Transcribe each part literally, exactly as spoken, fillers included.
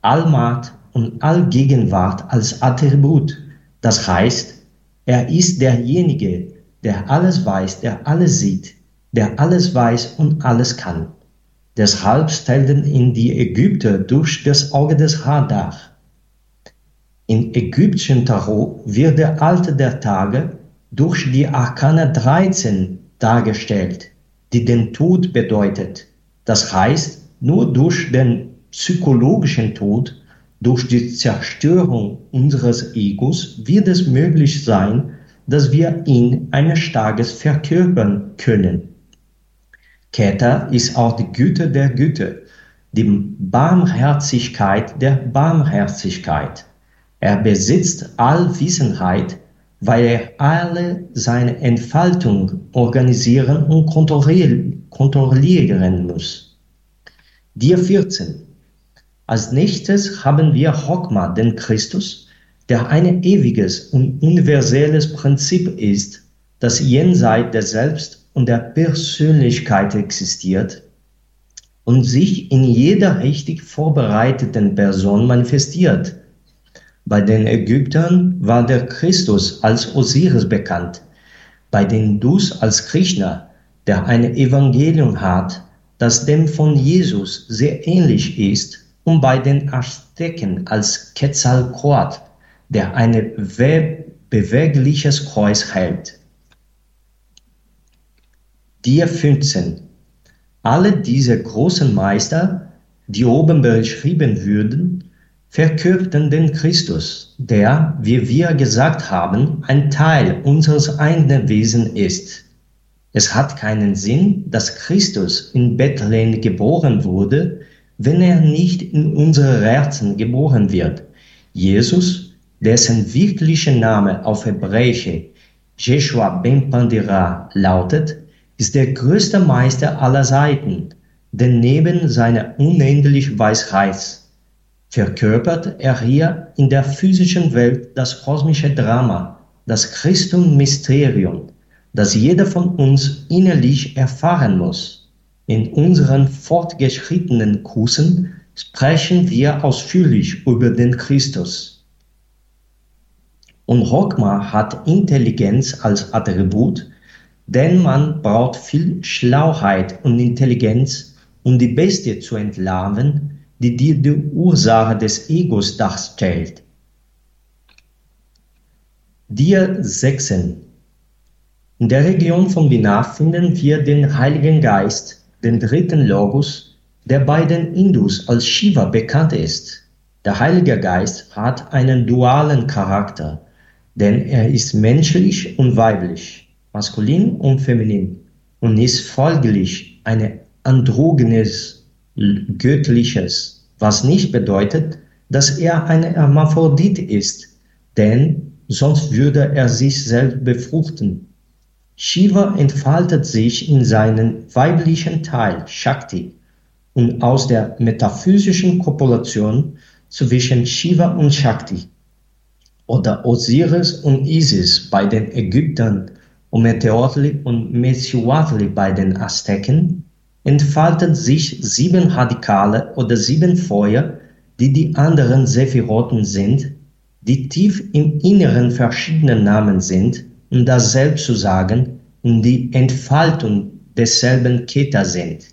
Allmacht und Allgegenwart als Attribut. Das heißt, er ist derjenige, der alles weiß, der alles sieht, der alles weiß und alles kann. Deshalb stellten ihn die Ägypter durch das Auge des Ra dar. Im ägyptischen Tarot wird der Alte der Tage durch die Arkana dreizehn dargestellt, die den Tod bedeutet. Das heißt, nur durch den psychologischen Tod, durch die Zerstörung unseres Egos wird es möglich sein, dass wir ihn eines Tages verkörpern können. Keter ist auch die Güte der Güte, die Barmherzigkeit der Barmherzigkeit. Er besitzt Allwissenheit, weil er alle seine Entfaltung organisieren und kontrollieren muss. Dir vierzehn. Als nächstes haben wir Chokma, den Christus, der ein ewiges und universelles Prinzip ist, das jenseits der Selbst und der Persönlichkeit existiert und sich in jeder richtig vorbereiteten Person manifestiert. Bei den Ägyptern war der Christus als Osiris bekannt, bei den Hindus als Krishna, der ein Evangelium hat, das dem von Jesus sehr ähnlich ist, und bei den Azteken als Quetzalcoatl, der ein bewegliches Kreuz hält. Dir fünfzehn. Alle diese großen Meister, die oben beschrieben würden, verkörperten den Christus, der, wie wir gesagt haben, ein Teil unseres eigenen Wesens ist. Es hat keinen Sinn, dass Christus in Bethlehem geboren wurde, wenn er nicht in unsere Herzen geboren wird. Jesus, dessen wirklicher Name auf Hebräisch Jeshua ben Pandira lautet, ist der größte Meister aller Zeiten, denn neben seiner unendlichen Weisheit verkörpert er hier in der physischen Welt das kosmische Drama, das Christum-Mysterium, das jeder von uns innerlich erfahren muss. In unseren fortgeschrittenen Kursen sprechen wir ausführlich über den Christus. Und Chokma hat Intelligenz als Attribut, denn man braucht viel Schlauheit und Intelligenz, um die Bestie zu entlarven, die die, die Ursache des Egos darstellt. Dir sechzehn. In der Region von Binah finden wir den Heiligen Geist, den dritten Logos, der bei den Hindus als Shiva bekannt ist. Der Heilige Geist hat einen dualen Charakter, denn er ist menschlich und weiblich, maskulin und feminin und ist folglich ein androgynes, göttliches, was nicht bedeutet, dass er ein Hermaphrodit ist, denn sonst würde er sich selbst befruchten. Shiva entfaltet sich in seinen weiblichen Teil, Shakti, und aus der metaphysischen Kopulation zwischen Shiva und Shakti oder Osiris und Isis bei den Ägyptern und Meteotli und Mecihuatli bei den Azteken entfalten sich sieben Radikale oder sieben Feuer, die die anderen Sephiroten sind, die tief im Inneren verschiedene Namen sind, um dasselbe zu sagen, und die Entfaltung desselben Keter sind.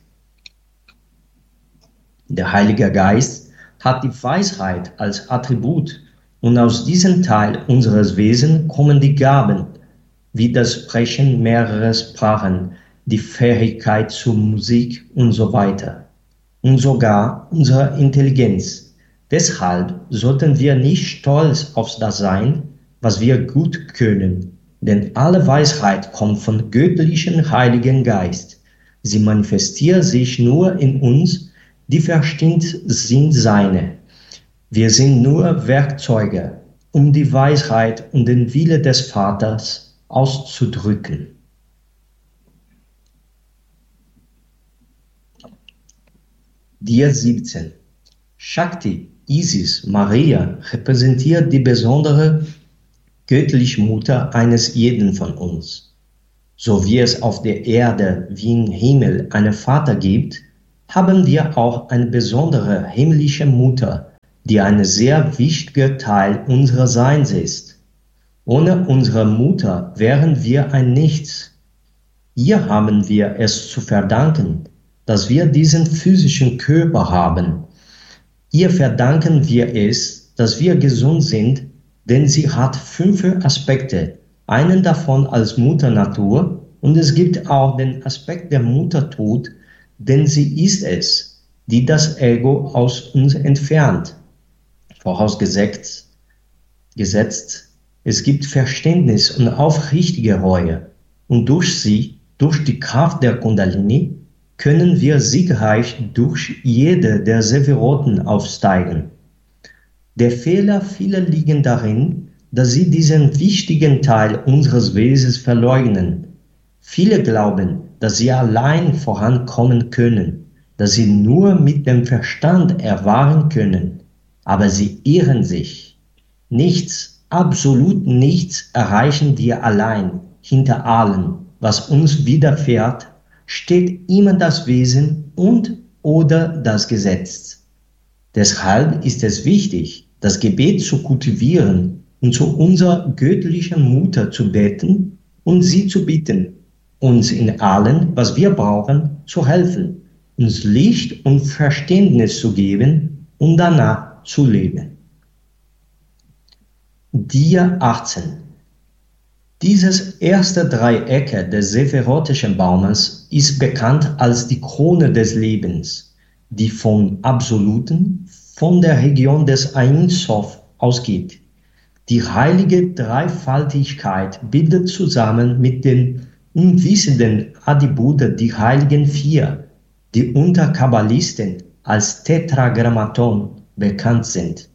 Der Heilige Geist hat die Weisheit als Attribut und aus diesem Teil unseres Wesens kommen die Gaben, wie das Sprechen mehrerer Sprachen, die Fähigkeit zur Musik und so weiter. Und sogar unsere Intelligenz. Deshalb sollten wir nicht stolz auf das sein, was wir gut können, denn alle Weisheit kommt vom göttlichen Heiligen Geist. Sie manifestiert sich nur in uns, die verstimmt sind seine. Wir sind nur Werkzeuge, um die Weisheit und den Wille des Vaters auszudrücken. Dir siebzehn. Shakti, Isis, Maria repräsentiert die besondere göttliche Mutter eines jeden von uns. So wie es auf der Erde wie im Himmel einen Vater gibt, haben wir auch eine besondere himmlische Mutter, die ein sehr wichtiger Teil unseres Seins ist. Ohne unsere Mutter wären wir ein Nichts. Ihr haben wir es zu verdanken, dass wir diesen physischen Körper haben. Ihr verdanken wir es, dass wir gesund sind, denn sie hat fünf Aspekte, einen davon als Mutter Natur, und es gibt auch den Aspekt der Muttertod, denn sie ist es, die das Ego aus uns entfernt. Vorausgesetzt, gesetzt, es gibt Verständnis und aufrichtige Reue, und durch sie, durch die Kraft der Kundalini, können wir siegreich durch jede der Sephiroten aufsteigen. Der Fehler vieler liegt darin, dass sie diesen wichtigen Teil unseres Wesens verleugnen. Viele glauben, dass sie allein vorankommen können, dass sie nur mit dem Verstand erfahren können, aber sie irren sich. Nichts, absolut nichts erreichen wir allein. Hinter allem, was uns widerfährt, steht immer das Wesen und oder das Gesetz. Deshalb ist es wichtig, das Gebet zu kultivieren und zu unserer göttlichen Mutter zu beten und sie zu bitten, uns in allem, was wir brauchen, zu helfen, uns Licht und Verständnis zu geben und danach zu leben. Dia achtzehn. Dieses erste Dreiecke des sephirotischen Baumes ist bekannt als die Krone des Lebens, die vom Absoluten, von der Region des Ein Sof ausgeht. Die heilige Dreifaltigkeit bildet zusammen mit den unwissenden Adibuddha die heiligen Vier, die unter Kabbalisten als Tetragrammaton bekannt sind.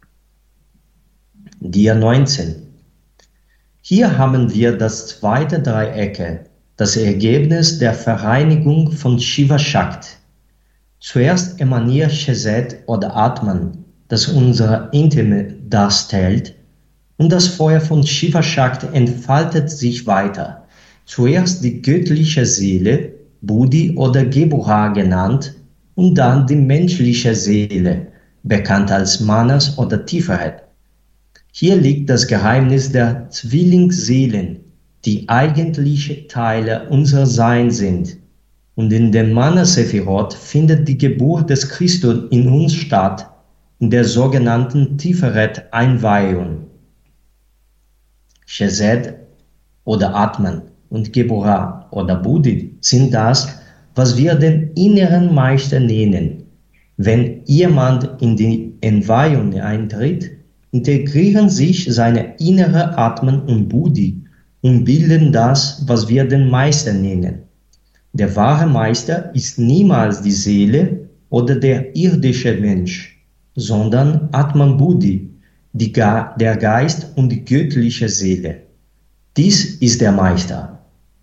Dia neunzehn. Hier haben wir das zweite Dreiecke, das Ergebnis der Vereinigung von Shiva Shakti. Zuerst emaniert Chesed oder Atman, das unsere Intime darstellt, und das Feuer von Shiva Shakti entfaltet sich weiter. Zuerst die göttliche Seele, Buddhi oder Geburah genannt, und dann die menschliche Seele, bekannt als Manas oder Tiferet. Hier liegt das Geheimnis der Zwillingsseelen, die eigentliche Teile unseres Seins sind. Und in dem Mana-Sephirot findet die Geburt des Christus in uns statt, in der sogenannten Tiferet-Einweihung. Chesed oder Atman und Geburah oder Buddhi sind das, was wir den inneren Meister nennen. Wenn jemand in die Entweihung eintritt, integrieren sich seine innere Atman und Buddhi und bilden das, was wir den Meister nennen. Der wahre Meister ist niemals die Seele oder der irdische Mensch, sondern Atman Buddhi, die Ge- der Geist und die göttliche Seele. Dies ist der Meister.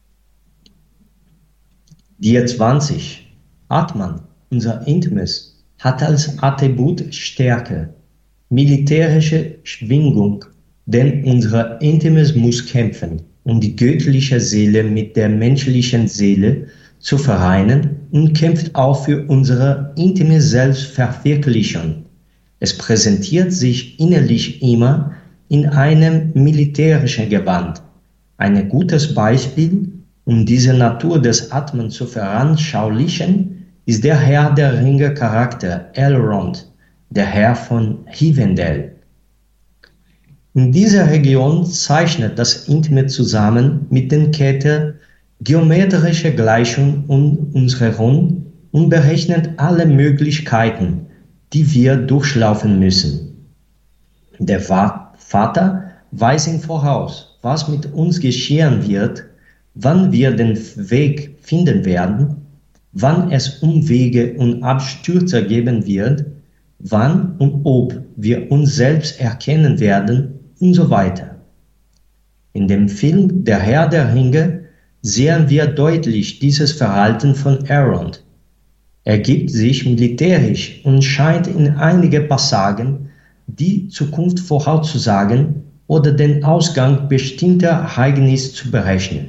Dia zwanzig. Atman, unser Intimes, hat als Attribut Stärke, militärische Schwingung, denn unser Intimes muss kämpfen, um die göttliche Seele mit der menschlichen Seele zu vereinen, und kämpft auch für unsere intime Selbstverwirklichung. Es präsentiert sich innerlich immer in einem militärischen Gewand. Ein gutes Beispiel, um diese Natur des Atmen zu veranschaulichen, ist der Herr der Ringe Charakter Elrond, der Herr von Rivendell. In dieser Region zeichnet das Intime zusammen mit den Ketten geometrische Gleichung um uns herum und berechnet alle Möglichkeiten, die wir durchlaufen müssen. Der Vater weiß im Voraus, was mit uns geschehen wird, wann wir den Weg finden werden, wann es Umwege und Abstürze geben wird, wann und ob wir uns selbst erkennen werden und so weiter. In dem Film Der Herr der Ringe sehen wir deutlich dieses Verhalten von Elrond. Er gibt sich militärisch und scheint in einige Passagen die Zukunft vorauszusagen oder den Ausgang bestimmter Ereignisse zu berechnen.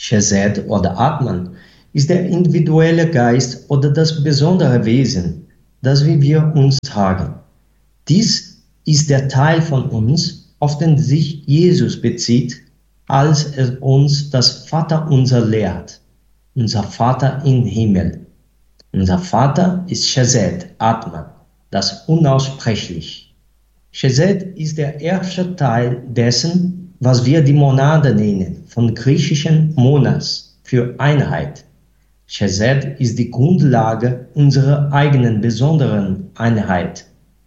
Chesed oder Atman ist der individuelle Geist oder das besondere Wesen, das wie wir uns tragen. Dies ist der Teil von uns, auf den sich Jesus bezieht, als er uns das Vaterunser lehrt. Unser Vater im Himmel. Unser Vater ist Chesed, Atman, das Unaussprechlich. Chesed ist der erste Teil dessen, was wir die Monade nennen, von griechischen Monas, für Einheit. Chesed ist die Grundlage unserer eigenen besonderen Einheit.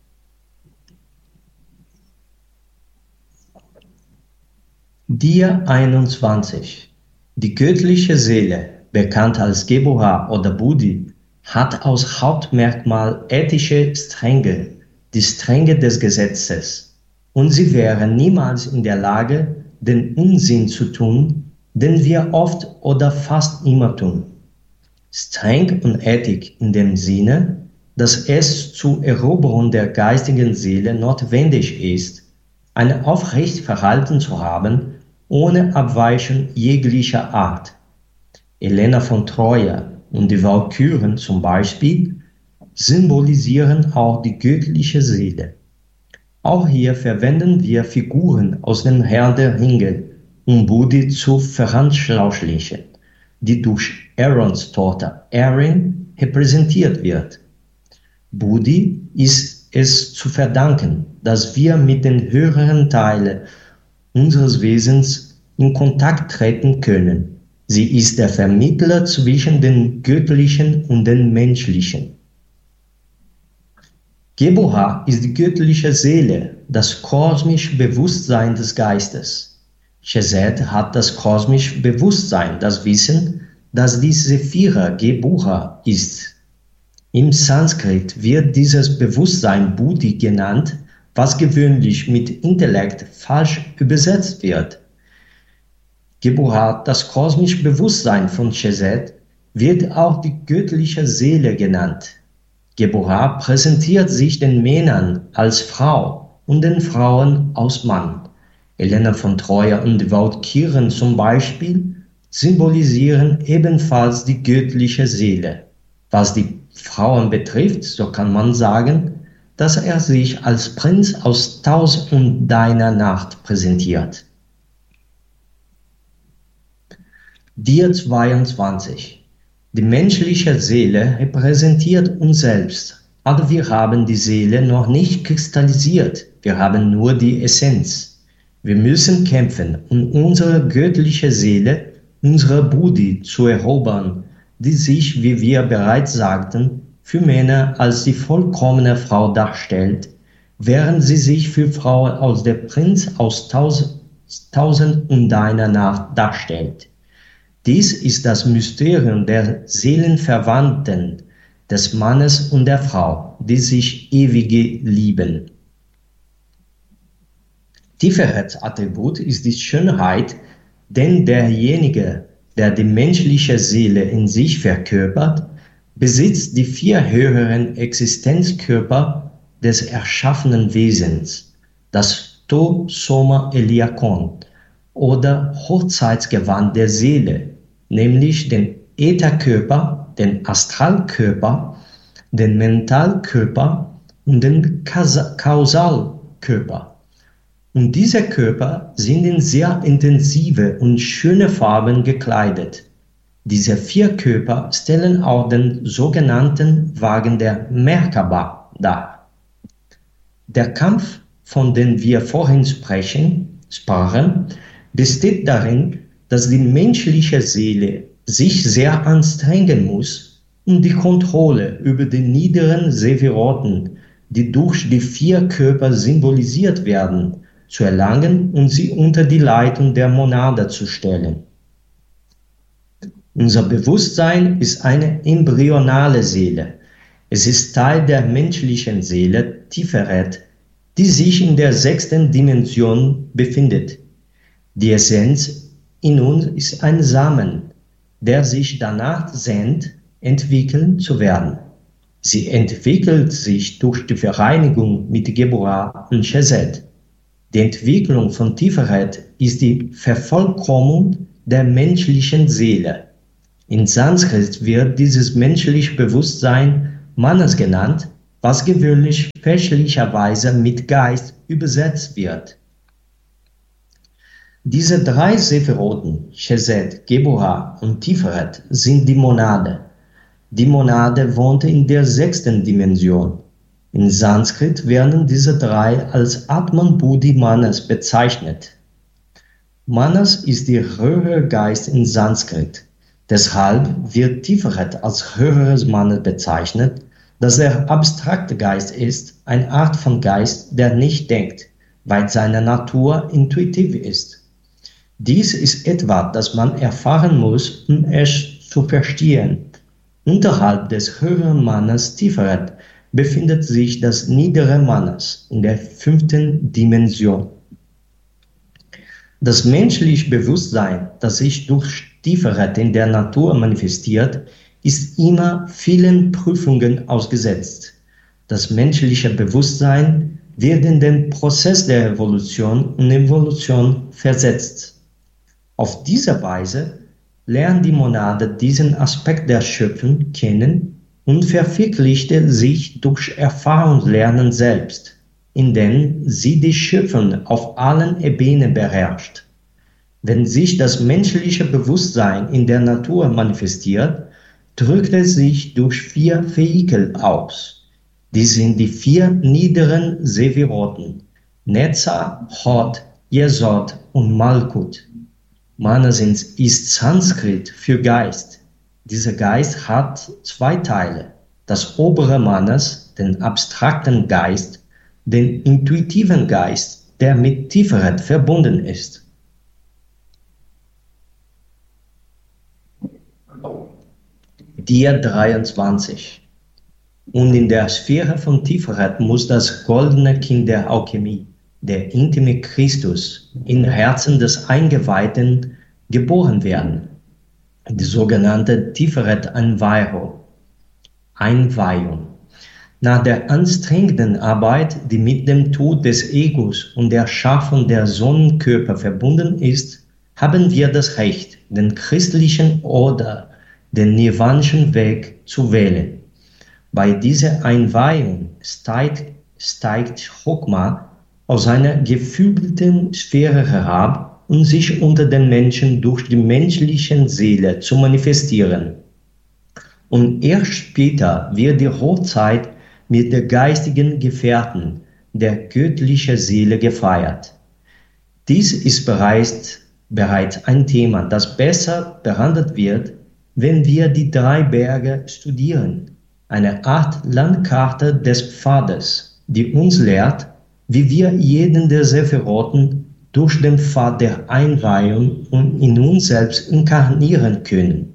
Dia einundzwanzig. Die göttliche Seele, bekannt als Geburah oder Buddhi, hat als Hauptmerkmal ethische Strenge, die Strenge des Gesetzes, und sie wäre niemals in der Lage, den Unsinn zu tun, den wir oft oder fast immer tun. Streng und Ethik in dem Sinne, dass es zur Eroberung der geistigen Seele notwendig ist, ein aufrecht Verhalten zu haben, ohne Abweichung jeglicher Art. Helena von Troja und die Walküren zum Beispiel symbolisieren auch die göttliche Seele. Auch hier verwenden wir Figuren aus dem Herrn der Ringe, um Buddhi zu veranschaulichen, die durch Aarons Tochter Erin repräsentiert wird. Buddhi ist es zu verdanken, dass wir mit den höheren Teilen unseres Wesens in Kontakt treten können. Sie ist der Vermittler zwischen dem Göttlichen und dem Menschlichen. Geburah ist die göttliche Seele, das kosmische Bewusstsein des Geistes. Chesed hat das kosmische Bewusstsein, das Wissen, dass die Sephira Geburah ist. Im Sanskrit wird dieses Bewusstsein Buddhi genannt, was gewöhnlich mit Intellekt falsch übersetzt wird. Geburah, das kosmische Bewusstsein von Chesed, wird auch die göttliche Seele genannt. Geburah präsentiert sich den Männern als Frau und den Frauen als Mann. Helena von Troja und die Walküren zum Beispiel symbolisieren ebenfalls die göttliche Seele. Was die Frauen betrifft, so kann man sagen, dass er sich als Prinz aus Tausend und einer Nacht präsentiert. Dia zweiundzwanzig. Die menschliche Seele repräsentiert uns selbst, aber wir haben die Seele noch nicht kristallisiert, wir haben nur die Essenz. Wir müssen kämpfen, um unsere göttliche Seele, unsere Buddhi zu erobern, die sich, wie wir bereits sagten, für Männer als die vollkommene Frau darstellt, während sie sich für Frauen als der Prinz aus Tausend, Tausend und einer Nacht darstellt. Dies ist das Mysterium der Seelenverwandten, des Mannes und der Frau, die sich ewige lieben. Tieferes Attribut ist die Schönheit, denn derjenige, der die menschliche Seele in sich verkörpert, besitzt die vier höheren Existenzkörper des erschaffenen Wesens, das To Soma Eliakon oder Hochzeitsgewand der Seele, nämlich den Ätherkörper, den Astralkörper, den Mentalkörper und den Kausalkörper. Und diese Körper sind in sehr intensive und schöne Farben gekleidet. Diese vier Körper stellen auch den sogenannten Wagen der Merkaba dar. Der Kampf, von dem wir vorhin sprechen, sprachen, besteht darin, dass die menschliche Seele sich sehr anstrengen muss, um die Kontrolle über die niederen Sephiroten, die durch die vier Körper symbolisiert werden, zu erlangen und sie unter die Leitung der Monade zu stellen. Unser Bewusstsein ist eine embryonale Seele. Es ist Teil der menschlichen Seele, Tiferet, die sich in der sechsten Dimension befindet. Die Essenz in uns ist ein Samen, der sich danach sehnt, entwickeln zu werden. Sie entwickelt sich durch die Vereinigung mit Geburah und Chesed. Die Entwicklung von Tiferet ist die Vervollkommnung der menschlichen Seele. In Sanskrit wird dieses menschliche Bewusstsein Manas genannt, was gewöhnlich fälschlicherweise mit Geist übersetzt wird. Diese drei Sephiroten, Chesed, Geburah und Tiferet, sind die Monade. Die Monade wohnte in der sechsten Dimension. In Sanskrit werden diese drei als Atman Buddhi Manas bezeichnet. Manas ist der höhere Geist in Sanskrit. Deshalb wird Tiferet als höheres Manas bezeichnet, das der abstrakte Geist ist, eine Art von Geist, der nicht denkt, weil seine Natur intuitiv ist. Dies ist etwas, das man erfahren muss, um es zu verstehen. Unterhalb des höheren Manas Tiferet befindet sich das niedere Manas in der fünften Dimension. Das menschliche Bewusstsein, das sich durch Tiferet in der Natur manifestiert, ist immer vielen Prüfungen ausgesetzt. Das menschliche Bewusstsein wird in den Prozess der Evolution und Evolution versetzt. Auf diese Weise lernt die Monade diesen Aspekt der Schöpfung kennen und verwirklichte sich durch Erfahrungslernen selbst, indem sie die Schöpfung auf allen Ebenen beherrscht. Wenn sich das menschliche Bewusstsein in der Natur manifestiert, drückt es sich durch vier Vehikel aus. Dies sind die vier niederen Sephiroten, Netza, Hod, Yesod und Malkut. Manas ist Sanskrit für Geist. Dieser Geist hat zwei Teile, das obere Manas, den abstrakten Geist, den intuitiven Geist, der mit Tiferet verbunden ist. Dia dreiundzwanzig. Und in der Sphäre von Tiferet muss das goldene Kind der Alchemie, der intime Christus, im Herzen des Eingeweihten geboren werden. Die sogenannte Tiferet-Einweihung. Einweihung. Nach der anstrengenden Arbeit, die mit dem Tod des Egos und der Schaffung der Sonnenkörper verbunden ist, haben wir das Recht, den christlichen oder den nirvanischen Weg zu wählen. Bei dieser Einweihung steigt, steigt Chokma aus einer gefühlten Sphäre herab, um sich unter den Menschen durch die menschliche Seele zu manifestieren. Und erst später wird die Hochzeit mit der geistigen Gefährten, der göttlichen Seele, gefeiert. Dies ist bereits, bereits ein Thema, das besser behandelt wird, wenn wir die drei Berge studieren, eine Art Landkarte des Pfades, die uns lehrt, wie wir jeden der Sephiroten durch den Pfad der Einweihung und in uns selbst inkarnieren können.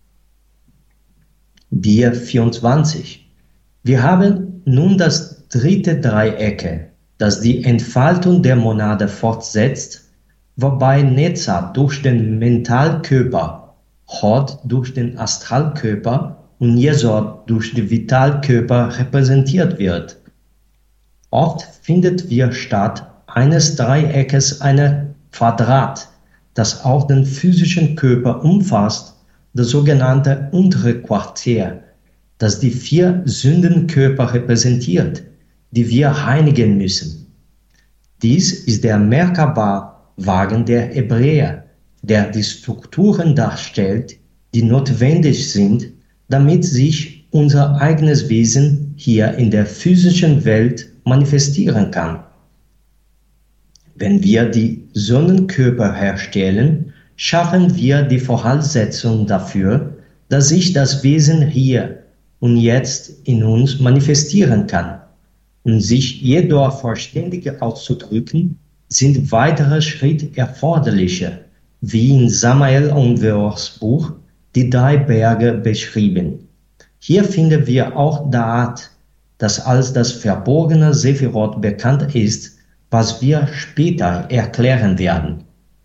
Dia vierundzwanzig. Wir haben nun das dritte Dreiecke, das die Entfaltung der Monade fortsetzt, wobei Netza durch den Mentalkörper, Hod durch den Astralkörper und Yesod durch den Vitalkörper repräsentiert wird. Oft findet wir statt eines Dreieckes ein Quadrat, das auch den physischen Körper umfasst, das sogenannte untere Quartier, das die vier Sündenkörper repräsentiert, die wir reinigen müssen. Dies ist der Merkaba-Wagen der Hebräer, der die Strukturen darstellt, die notwendig sind, damit sich unser eigenes Wesen hier in der physischen Welt manifestieren kann. Wenn wir die Sonnenkörper herstellen, schaffen wir die Voraussetzung dafür, dass sich das Wesen hier und jetzt in uns manifestieren kann. Um sich jedoch vollständig auszudrücken, sind weitere Schritte erforderlicher, wie in Samael Onweors Buch Die drei Berge beschrieben. Hier finden wir auch Da'at, das als das verborgene Sephirot bekannt ist, was wir später erklären werden.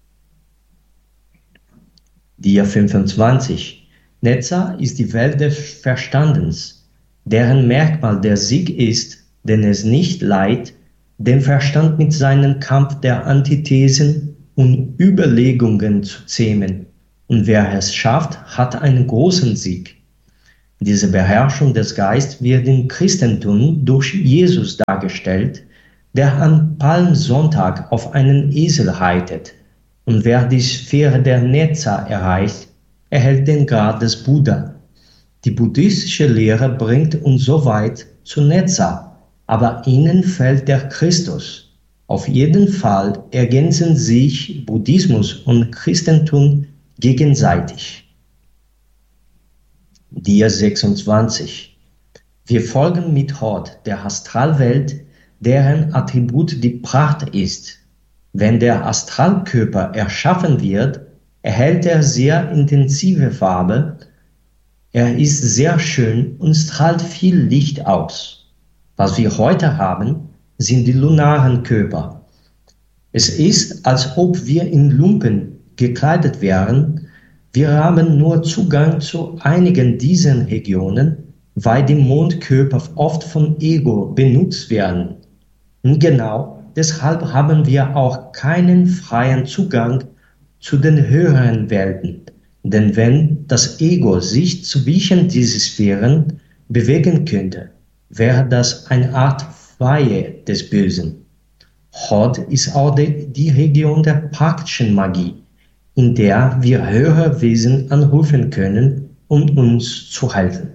Dia fünfundzwanzig. Netza ist die Welt des Verstandens, deren Merkmal der Sieg ist, den es nicht leiht, den Verstand mit seinem Kampf der Antithesen und Überlegungen zu zähmen. Und wer es schafft, hat einen großen Sieg. Diese Beherrschung des Geistes wird im Christentum durch Jesus dargestellt, der an Palmsonntag auf einen Esel reitet. Und wer die Sphäre der Netza erreicht, erhält den Grad des Buddha. Die buddhistische Lehre bringt uns so weit zu Netza, aber ihnen fehlt der Christus. Auf jeden Fall ergänzen sich Buddhismus und Christentum gegenseitig. Dia sechsundzwanzig. Wir folgen mit Hort der Astralwelt, deren Attribut die Pracht ist. Wenn der Astralkörper erschaffen wird, erhält er sehr intensive Farbe. Er ist sehr schön und strahlt viel Licht aus. Was wir heute haben, sind die lunaren Körper. Es ist, als ob wir in Lumpen gekleidet wären. Wir haben nur Zugang zu einigen dieser Regionen, weil die Mondkörper oft von Ego benutzt werden. Und genau deshalb haben wir auch keinen freien Zugang zu den höheren Welten. Denn wenn das Ego sich zwischen diese Sphären bewegen könnte, wäre das eine Art Weihe des Bösen. Hort ist auch die, die Region der praktischen Magie, in der wir höhere Wesen anrufen können, um uns zu helfen.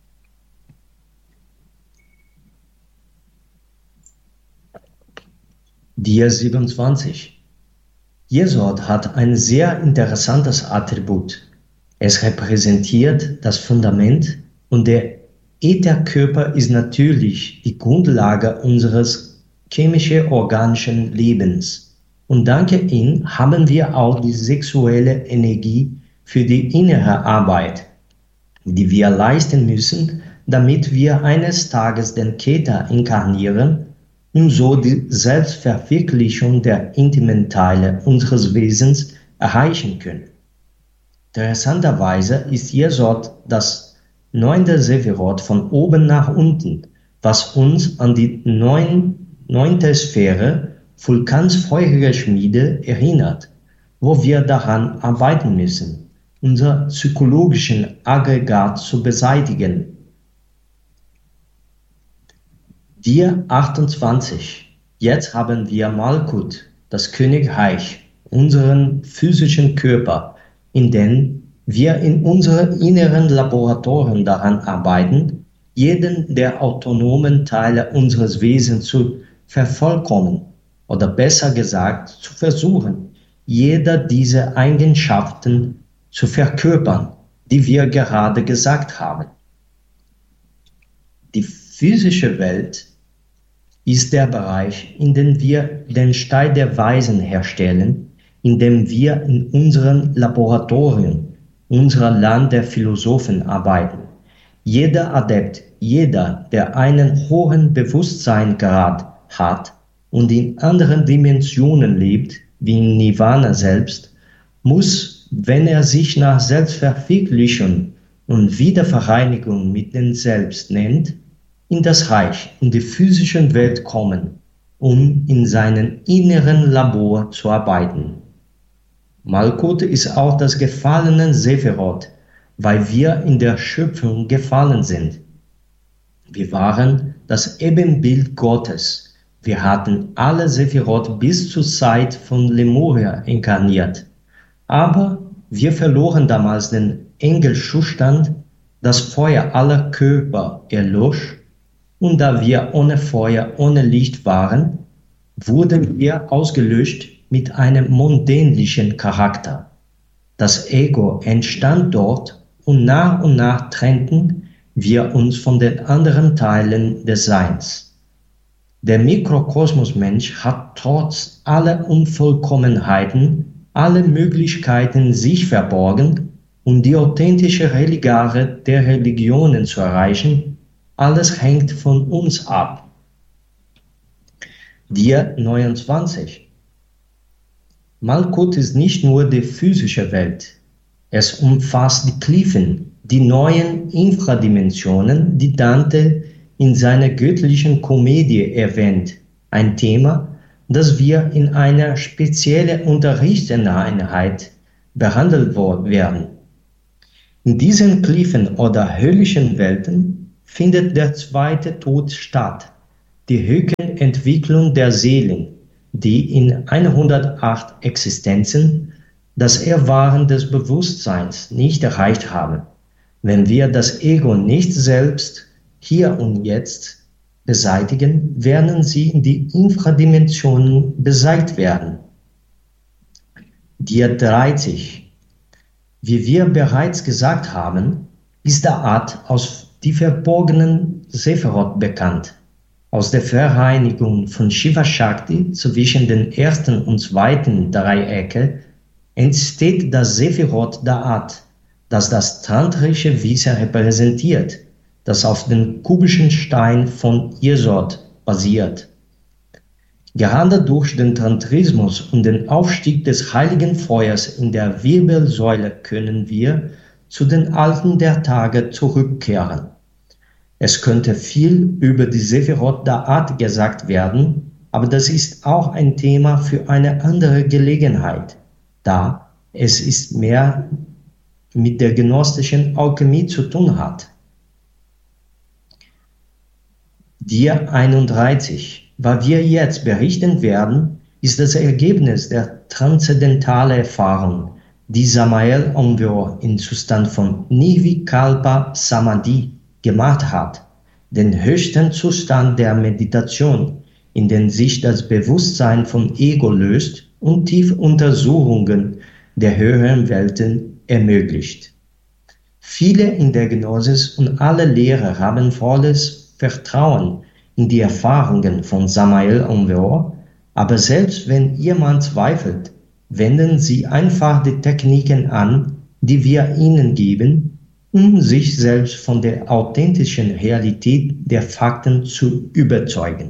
Dia siebenundzwanzig. Jesod hat ein sehr interessantes Attribut. Es repräsentiert das Fundament und der Ätherkörper ist natürlich die Grundlage unseres chemisch-organischen Lebens. Und dank ihm haben wir auch die sexuelle Energie für die innere Arbeit, die wir leisten müssen, damit wir eines Tages den Keter inkarnieren und so die Selbstverwirklichung der intimen Teile unseres Wesens erreichen können. Interessanterweise ist Jesod das neunte Sephirot von oben nach unten, was uns an die neun, neunte Sphäre, Vulkans feurige Schmiede, erinnert, wo wir daran arbeiten müssen, unser psychologischen Aggregat zu beseitigen. Dia achtundzwanzig. Jetzt haben wir Malkut, das Königreich, unseren physischen Körper, in dem wir in unseren inneren Laboratorien daran arbeiten, jeden der autonomen Teile unseres Wesens zu vervollkommen, oder besser gesagt zu versuchen, jeder dieser Eigenschaften zu verkörpern, die wir gerade gesagt haben. Die physische Welt ist der Bereich, in dem wir den Stein der Weisen herstellen, in dem wir in unseren Laboratorien, unserer Land der Philosophen arbeiten. Jeder Adept, jeder, der einen hohen Bewusstseinsgrad hat und in anderen Dimensionen lebt, wie in Nirvana selbst, muss, wenn er sich nach Selbstverwirklichung und Wiedervereinigung mit dem Selbst nennt, in das Reich, in die physische Welt kommen, um in seinem inneren Labor zu arbeiten. Malkut ist auch das gefallene Sephirot, weil wir in der Schöpfung gefallen sind. Wir waren das Ebenbild Gottes. Wir hatten alle Sephirot bis zur Zeit von Lemuria inkarniert. Aber wir verloren damals den Engelzustand, das Feuer aller Körper erlosch, und da wir ohne Feuer, ohne Licht waren, wurden wir ausgelöscht mit einem mondänlichen Charakter. Das Ego entstand dort und nach und nach trennten wir uns von den anderen Teilen des Seins. Der Mikrokosmos-Mensch hat trotz aller Unvollkommenheiten alle Möglichkeiten sich verborgen, um die authentische Religare der Religionen zu erreichen. Alles hängt von uns ab. Dia neunundzwanzig. Malkut ist nicht nur die physische Welt. Es umfasst die Tiefen, die neuen Infradimensionen, die Dante in seiner göttlichen Komödie erwähnt. Ein Thema, das wir in einer speziellen Unterrichtseinheit behandelt werden. In diesen Kliffen oder höllischen Welten findet der zweite Tod statt, die Hökenentwicklung der Seelen, die in hundertacht Existenzen das Erwachen des Bewusstseins nicht erreicht haben. Wenn wir das Ego nicht selbst hier und jetzt beseitigen, werden sie in die Infradimensionen beseitigt werden. Dia dreißig. Wie wir bereits gesagt haben, ist der Art aus die verborgenen Sephirot bekannt. Aus der Vereinigung von Shiva Shakti zwischen den ersten und zweiten Dreiecke entsteht das Sephirot Da'at, das das tantrische Wissen repräsentiert, das auf dem kubischen Stein von Yesod basiert. Gerade durch den Tantrismus und den Aufstieg des heiligen Feuers in der Wirbelsäule können wir zu den Alten der Tage zurückkehren. Es könnte viel über die Sephirot Da'at gesagt werden, aber das ist auch ein Thema für eine andere Gelegenheit, da es ist mehr mit der gnostischen Alchemie zu tun hat. Dia einunddreißig. Was wir jetzt berichten werden, ist das Ergebnis der transzendentalen Erfahrung, die Samael Aun im Zustand von Nirvikalpa Samadhi gemacht hat, den höchsten Zustand der Meditation, in dem sich das Bewusstsein vom Ego löst und tiefe Untersuchungen der höheren Welten ermöglicht. Viele in der Gnosis und alle Lehrer haben volles Vertrauen in die Erfahrungen von Samael Aun, aber selbst wenn jemand zweifelt, wenden sie einfach die Techniken an, die wir ihnen geben, um sich selbst von der authentischen Realität der Fakten zu überzeugen.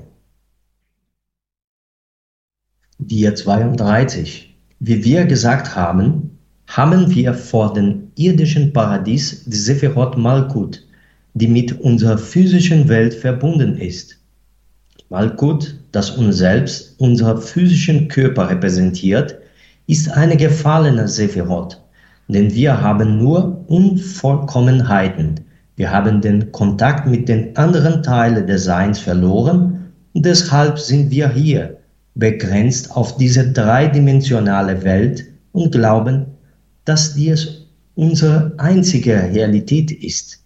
Dia zweiunddreißig. Wie wir gesagt haben, haben wir vor dem irdischen Paradies die Sephirot Malkut, die mit unserer physischen Welt verbunden ist. Malkut, das uns selbst, unseren physischen Körper repräsentiert, ist eine gefallene Sephirot, denn wir haben nur Unvollkommenheiten. Wir haben den Kontakt mit den anderen Teilen des Seins verloren und deshalb sind wir hier, begrenzt auf diese dreidimensionale Welt und glauben, dass dies unsere einzige Realität ist.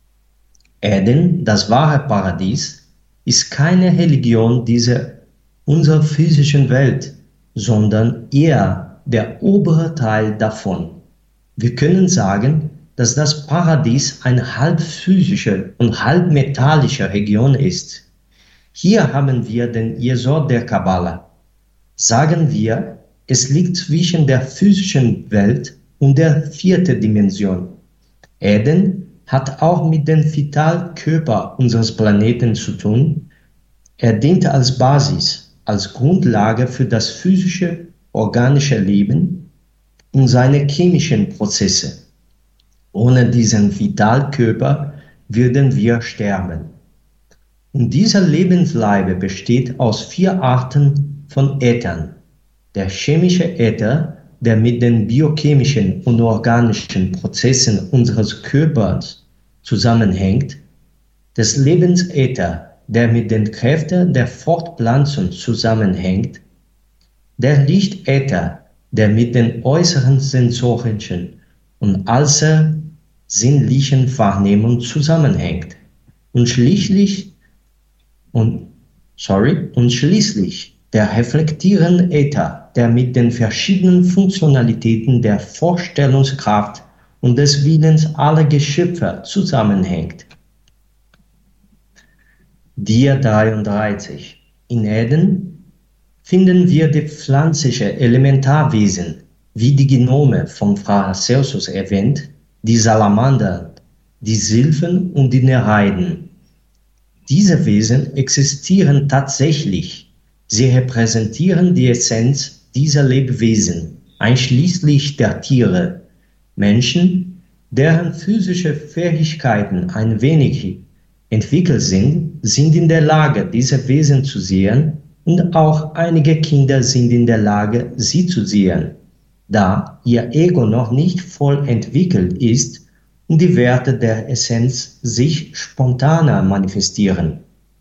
Eden, das wahre Paradies, ist keine Religion dieser unserer physischen Welt, sondern eher der obere Teil davon. Wir können sagen, dass das Paradies eine halb physische und halb metallische Region ist. Hier haben wir den Yesod der Kabbala. Sagen wir, es liegt zwischen der physischen Welt und der vierten Dimension. Eden hat auch mit dem Vitalkörper unseres Planeten zu tun. Er dient als Basis, als Grundlage für das physische, organische Leben und seine chemischen Prozesse. Ohne diesen Vitalkörper würden wir sterben. Und dieser Lebensleibe besteht aus vier Arten von Äthern. Der chemische Äther, der mit den biochemischen und organischen Prozessen unseres Körpers zusammenhängt, des Lebensäther, der mit den Kräften der Fortpflanzung zusammenhängt, der Lichtäther, der mit den äußeren sensorischen und äußeren sinnlichen Wahrnehmungen zusammenhängt und schließlich und, sorry, und schließlich der reflektierende Äther, der mit den verschiedenen Funktionalitäten der Vorstellungskraft und des Willens aller Geschöpfe zusammenhängt. Dia dreiunddreißig. In Eden finden wir die pflanzliche Elementarwesen, wie die Gnome von Paracelsus erwähnt, die Salamander, die Sylphen und die Nereiden. Diese Wesen existieren tatsächlich. Sie repräsentieren die Essenz dieser Lebewesen, einschließlich der Tiere. Menschen, deren physische Fähigkeiten ein wenig entwickelt sind, sind in der Lage, diese Wesen zu sehen, und auch einige Kinder sind in der Lage, sie zu sehen. Da ihr Ego noch nicht voll entwickelt ist und die Werte der Essenz sich spontaner manifestieren.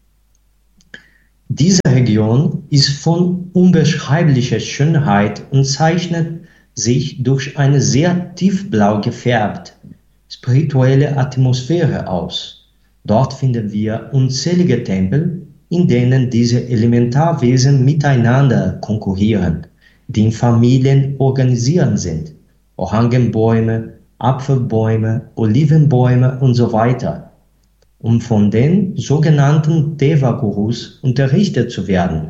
Diese Region ist von unbeschreiblicher Schönheit und zeichnet sich durch eine sehr tiefblau gefärbt spirituelle Atmosphäre aus. Dort finden wir unzählige Tempel, in denen diese Elementarwesen miteinander konkurrieren, die in Familien organisiert sind. Orangenbäume, Apfelbäume, Olivenbäume und so weiter, um von den sogenannten Deva-Gurus unterrichtet zu werden.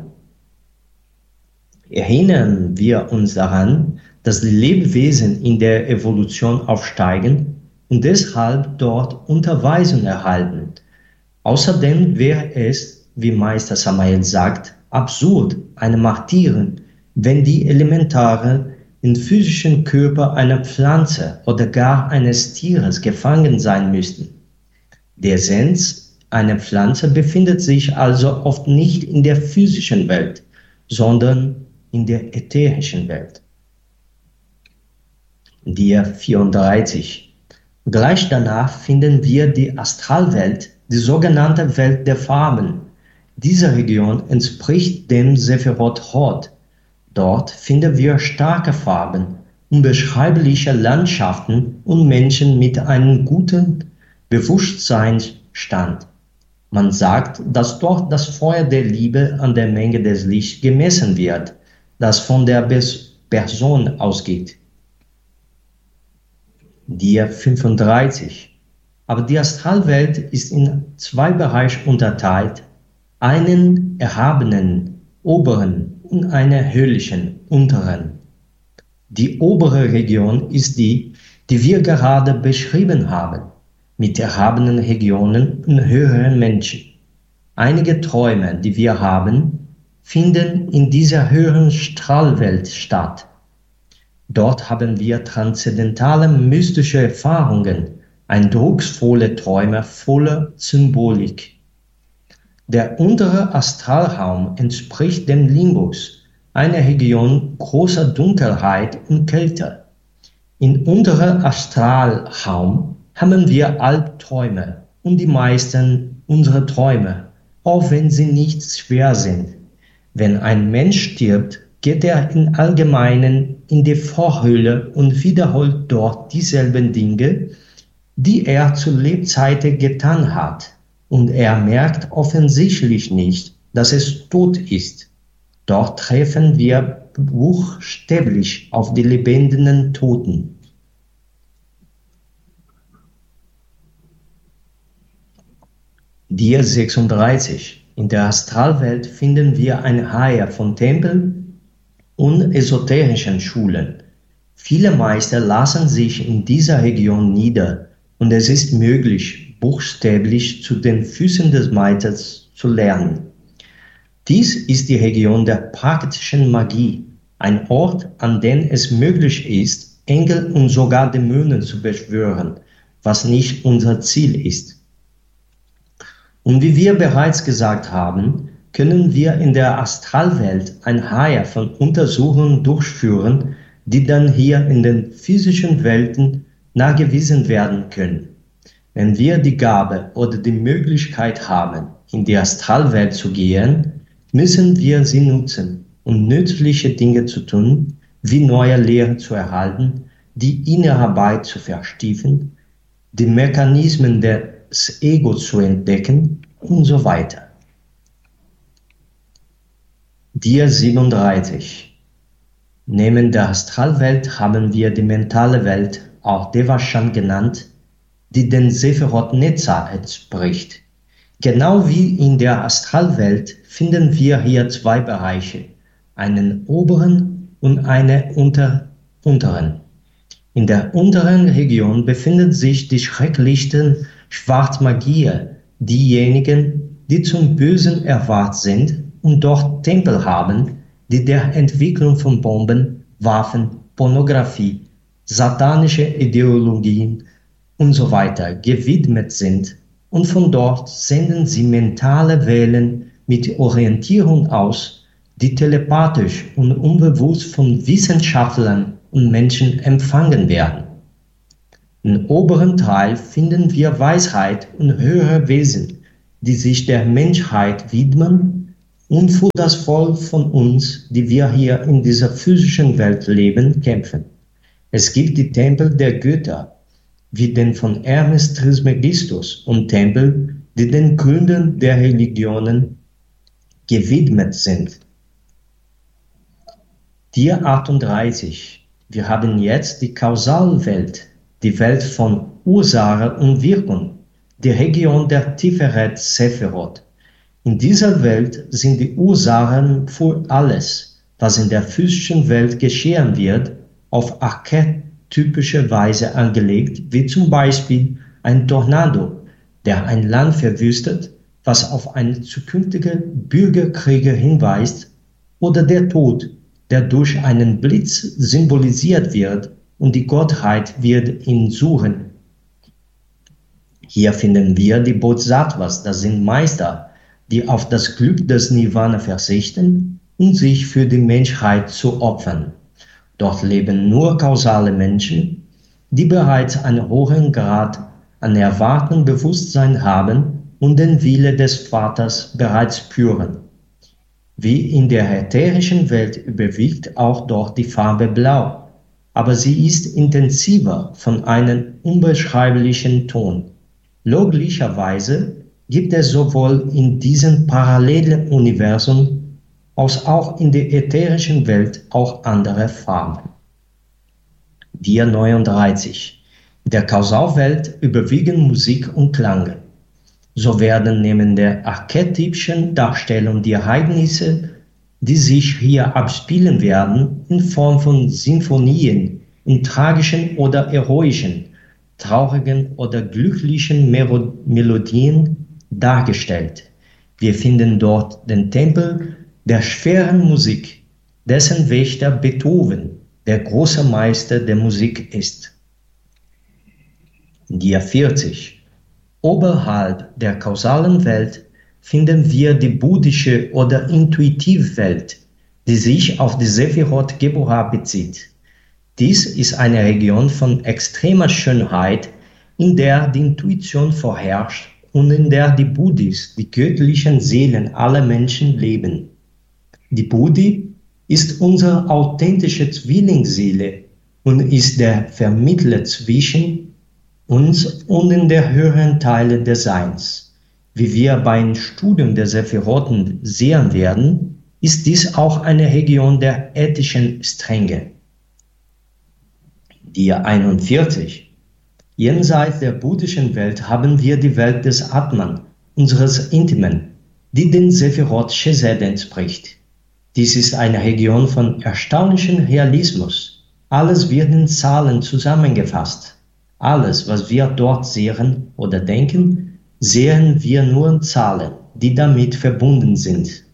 Erinnern wir uns daran, dass die Lebewesen in der Evolution aufsteigen und deshalb dort Unterweisung erhalten. Außerdem wäre es, wie Meister Samael sagt, absurd, eine Martyrin, wenn die Elementare im physischen Körper einer Pflanze oder gar eines Tieres gefangen sein müssten. Die Essenz einer Pflanze befindet sich also oft nicht in der physischen Welt, sondern in der ätherischen Welt. Dia vierunddreißig. Gleich danach finden wir die Astralwelt, die sogenannte Welt der Farben. Diese Region entspricht dem Sephiroth Hod. Dort finden wir starke Farben, unbeschreibliche Landschaften und Menschen mit einem guten Bewusstseinsstand. Man sagt, dass dort das Feuer der Liebe an der Menge des Lichts gemessen wird, das von der Person ausgeht. Dia fünfunddreißig. Aber die Astralwelt ist in zwei Bereiche unterteilt, einen erhabenen, oberen und einer höhlichen, unteren. Die obere Region ist die, die wir gerade beschrieben haben, mit erhabenen Regionen und höheren Menschen. Einige Träume, die wir haben, finden in dieser höheren Strahlwelt statt. Dort haben wir transzendentale mystische Erfahrungen, eindrucksvolle Träume voller Symbolik. Der untere Astralraum entspricht dem Limbus, einer Region großer Dunkelheit und Kälte. Im unteren Astralraum haben wir Albträume und die meisten unserer Träume, auch wenn sie nicht schwer sind. Wenn ein Mensch stirbt, geht er im Allgemeinen in die Vorhöhle und wiederholt dort dieselben Dinge, die er zu Lebzeiten getan hat. Und er merkt offensichtlich nicht, dass es tot ist. Dort treffen wir buchstäblich auf die lebenden Toten. Dia sechsunddreißig. In der Astralwelt finden wir eine Reihe von Tempeln und esoterischen Schulen. Viele Meister lassen sich in dieser Region nieder und es ist möglich, buchstäblich zu den Füßen des Meisters zu lernen. Dies ist die Region der praktischen Magie, ein Ort, an dem es möglich ist, Engel und sogar Dämonen zu beschwören, was nicht unser Ziel ist. Und wie wir bereits gesagt haben, können wir in der Astralwelt eine Reihe von Untersuchungen durchführen, die dann hier in den physischen Welten nachgewiesen werden können. Wenn wir die Gabe oder die Möglichkeit haben, in die Astralwelt zu gehen, müssen wir sie nutzen, um nützliche Dinge zu tun, wie neue Lehre zu erhalten, die Innenarbeit zu vertiefen, die Mechanismen des Ego zu entdecken und so weiter. Dia siebenunddreißig. Neben der Astralwelt haben wir die mentale Welt, auch Devachan genannt, die den Sephiroth Netzar entspricht. Genau wie in der Astralwelt finden wir hier zwei Bereiche, einen oberen und einen unter, unteren. In der unteren Region befinden sich die schrecklichsten Schwarzmagier, diejenigen, die zum Bösen erwahrt sind und dort Tempel haben, die der Entwicklung von Bomben, Waffen, Pornografie, satanische Ideologien und so weiter gewidmet sind, und von dort senden sie mentale Wellen mit Orientierung aus, die telepathisch und unbewusst von Wissenschaftlern und Menschen empfangen werden. Im oberen Teil finden wir Weisheit und höhere Wesen, die sich der Menschheit widmen und für das Volk von uns, die wir hier in dieser physischen Welt leben, kämpfen. Es gibt die Tempel der Götter, wie den von Hermes Trismegistus, und Tempel, die den Gründern der Religionen gewidmet sind. Tier achtunddreißig. Wir haben jetzt die Kausalwelt, die Welt von Ursache und Wirkung, die Region der Tiferet Sephirot. In dieser Welt sind die Ursachen für alles, was in der physischen Welt geschehen wird, auf archetypische Weise angelegt, wie zum Beispiel ein Tornado, der ein Land verwüstet, was auf eine zukünftige Bürgerkriege hinweist, oder der Tod, der durch einen Blitz symbolisiert wird, und die Gottheit wird ihn suchen. Hier finden wir die Bodhisattvas, das sind Meister, die auf das Glück des Nirvana verzichten und sich für die Menschheit zu opfern. Dort leben nur kausale Menschen, die bereits einen hohen Grad an erwachtem Bewusstsein haben und den Wille des Vaters bereits spüren. Wie in der ätherischen Welt überwiegt auch dort die Farbe Blau, aber sie ist intensiver von einem unbeschreiblichen Ton. Logischerweise gibt es sowohl in diesem parallelen Universum als auch in der ätherischen Welt auch andere Farben. Tier neununddreißig. In der Kausalwelt überwiegen Musik und Klang. So werden neben der archetypischen Darstellung die Ereignisse, die sich hier abspielen werden, in Form von Sinfonien, in tragischen oder heroischen, traurigen oder glücklichen Melodien dargestellt. Wir finden dort den Tempel der schweren Musik, dessen Wächter Beethoven, der große Meister der Musik ist. Tier vierzig. Oberhalb der kausalen Welt finden wir die buddhische oder Intuitivwelt, die sich auf die Sephirot Geburah bezieht. Dies ist eine Region von extremer Schönheit, in der die Intuition vorherrscht und in der die Buddhis, die göttlichen Seelen aller Menschen, leben. Die Buddhi ist unsere authentische Zwillingsseele und ist der Vermittler zwischen uns und in der höheren Teile des Seins. Wie wir beim Studium der Sephiroten sehen werden, ist dies auch eine Region der ethischen Strenge. Tier einundvierzig. Jenseits der buddhischen Welt haben wir die Welt des Atman, unseres Intimen, die den Sephirot Chesed entspricht. Dies ist eine Region von erstaunlichem Realismus. Alles wird in Zahlen zusammengefasst. Alles, was wir dort sehen oder denken, sehen wir nur in Zahlen, die damit verbunden sind.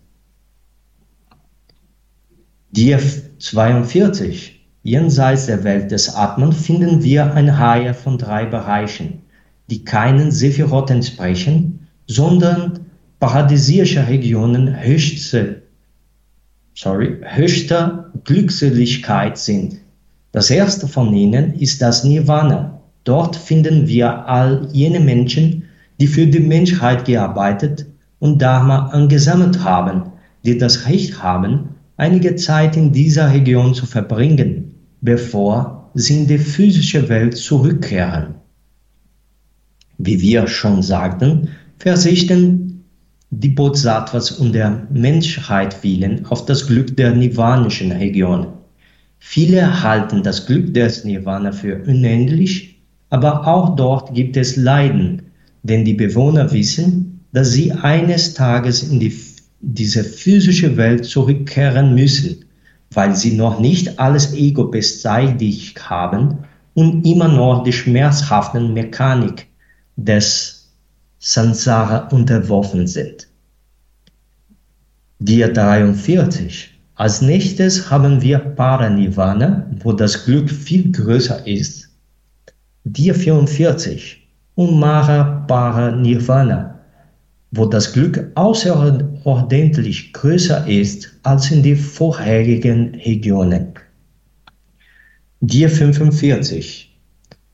Tier zweiundvierzig. Jenseits der Welt des Atman finden wir eine Reihe von drei Bereichen, die keinen Sephirot entsprechen, sondern paradiesische Regionen höchste, sorry, höchster Glückseligkeit sind. Das erste von ihnen ist das Nirvana. Dort finden wir all jene Menschen, die für die Menschheit gearbeitet und Dharma angesammelt haben, die das Recht haben, einige Zeit in dieser Region zu verbringen, bevor sie in die physische Welt zurückkehren. Wie wir schon sagten, verzichten die Bodhisattvas um der Menschheit willen auf das Glück der nirvanischen Region. Viele halten das Glück des Nirvana für unendlich, aber auch dort gibt es Leiden, denn die Bewohner wissen, dass sie eines Tages in die, diese physische Welt zurückkehren müssen, weil sie noch nicht alles Ego beseitigt haben und immer noch die schmerzhaften Mechanik des Samsara unterworfen sind. Tier dreiundvierzig. Als nächstes haben wir Paranirvana, wo das Glück viel größer ist. Tier vierundvierzig. Und Mara Paranirvana, wo das Glück außerordentlich größer ist als in den vorherigen Regionen. Tier fünfundvierzig.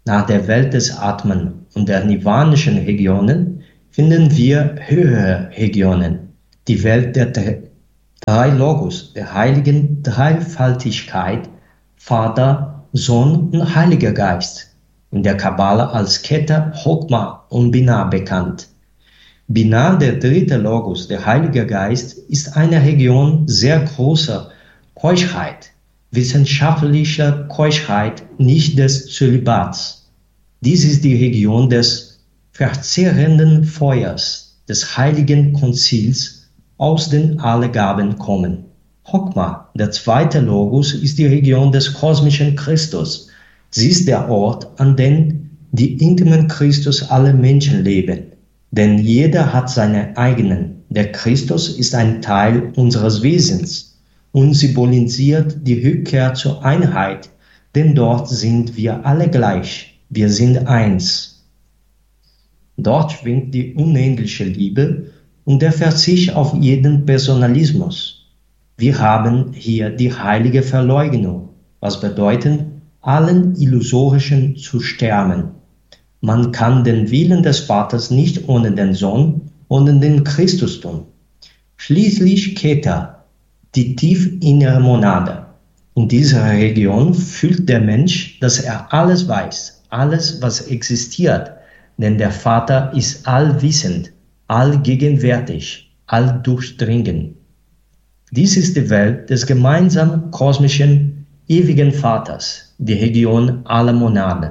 Nach der Welt des Atmen und der nirvanischen Regionen finden wir höhere Regionen, die Welt der drei Logos, der heiligen Dreifaltigkeit, Vater, Sohn und Heiliger Geist, in der Kabbala als Keter, Chokma und Binah bekannt. Binah, der dritte Logos, der Heilige Geist, ist eine Region sehr großer Keuschheit, wissenschaftlicher Keuschheit, nicht des Zölibats. Dies ist die Region des verzehrenden Feuers, des heiligen Konzils, aus dem alle Gaben kommen. Chokma, der zweite Logos, ist die Region des kosmischen Christus. Sie ist der Ort, an dem die intimen Christus alle Menschen leben. Denn jeder hat seine eigenen. Der Christus ist ein Teil unseres Wesens und symbolisiert die Rückkehr zur Einheit, denn dort sind wir alle gleich. Wir sind eins. Dort schwingt die unendliche Liebe und der Verzicht auf jeden Personalismus. Wir haben hier die heilige Verleugnung, was bedeutet, allen Illusorischen zu sterben. Man kann den Willen des Vaters nicht ohne den Sohn, ohne den Christus tun. Schließlich Keter, die tiefinnere Monade. In dieser Region fühlt der Mensch, dass er alles weiß, alles, was existiert, denn der Vater ist allwissend, allgegenwärtig, alldurchdringend. Dies ist die Welt des gemeinsamen kosmischen, ewigen Vaters, die Region aller Monaden.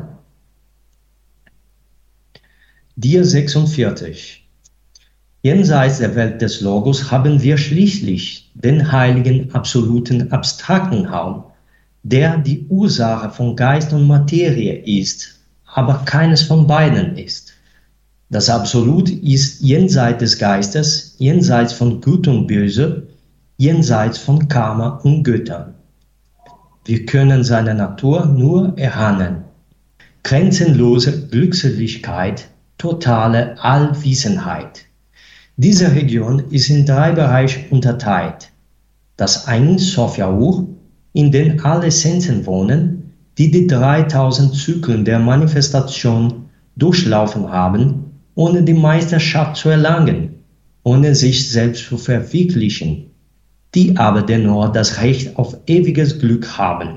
Dir sechsundvierzig. Jenseits der Welt des Logos haben wir schließlich den heiligen, absoluten, abstrakten Raum, der die Ursache von Geist und Materie ist, aber keines von beiden ist. Das Absolut ist jenseits des Geistes, jenseits von Gut und Böse, jenseits von Karma und Göttern. Wir können seine Natur nur erahnen. Grenzenlose Glückseligkeit, totale Allwissenheit. Diese Region ist in drei Bereiche unterteilt. Das Ein Sof Yahuwah, in dem alle Essenzen wohnen, die die dreitausend Zyklen der Manifestation durchlaufen haben, ohne die Meisterschaft zu erlangen, ohne sich selbst zu verwirklichen, die aber dennoch das Recht auf ewiges Glück haben.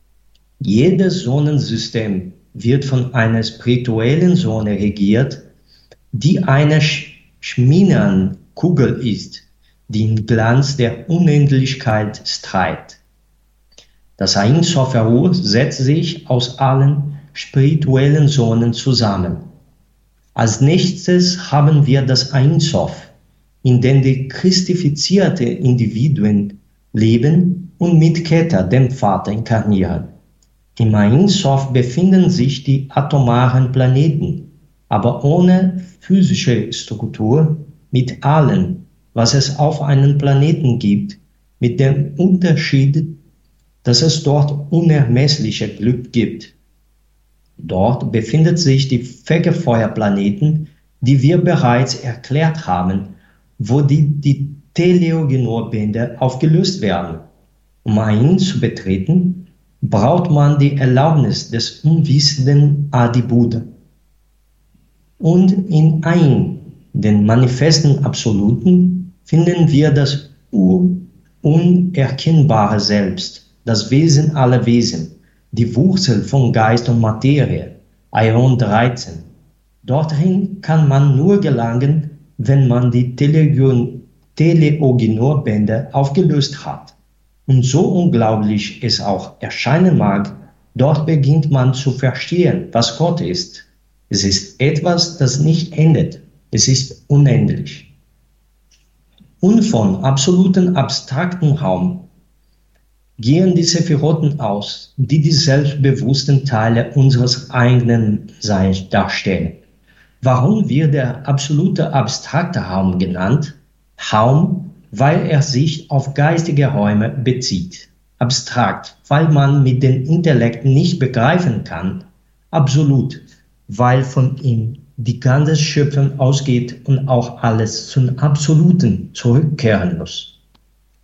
Jedes Sonnensystem wird von einer spirituellen Sonne regiert, die eine Schminan-Kugel ist, die im Glanz der Unendlichkeit strahlt. Das Ein Sof Yahuwah setzt sich aus allen spirituellen Sonnen zusammen. Als nächstes haben wir das Ein Sof, in dem die christifizierte Individuen leben und mit Keter, dem Vater, inkarnieren. Im Ein Sof befinden sich die atomaren Planeten, aber ohne physische Struktur, mit allem, was es auf einem Planeten gibt, mit dem Unterschied, dass es dort unermessliche Glück gibt. Dort befindet sich die Fegefeuerplaneten, die wir bereits erklärt haben, wo die, die Teleogenor-Bänder aufgelöst werden. Um Ein zu betreten, braucht man die Erlaubnis des unwissenden Adi Buddha. Und in Ein, den manifesten Absoluten, finden wir das unerkennbare Selbst, das Wesen aller Wesen, die Wurzel von Geist und Materie, Aion dreizehn. Dorthin kann man nur gelangen, wenn man die Teleogenor-Bänder aufgelöst hat. Und so unglaublich es auch erscheinen mag, dort beginnt man zu verstehen, was Gott ist. Es ist etwas, das nicht endet. Es ist unendlich. Und von absoluten abstrakten Raum gehen die Sephiroten aus, die die selbstbewussten Teile unseres eigenen Seins darstellen. Warum wird der absolute abstrakte Raum genannt? Raum, weil er sich auf geistige Räume bezieht. Abstrakt, weil man mit dem Intellekt nicht begreifen kann. Absolut, weil von ihm die ganze Schöpfung ausgeht und auch alles zum Absoluten zurückkehren muss.